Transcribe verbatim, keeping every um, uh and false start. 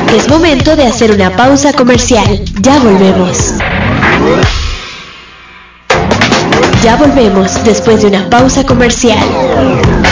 que es momento de hacer una pausa comercial. Ya volvemos. Ya volvemos después de una pausa comercial.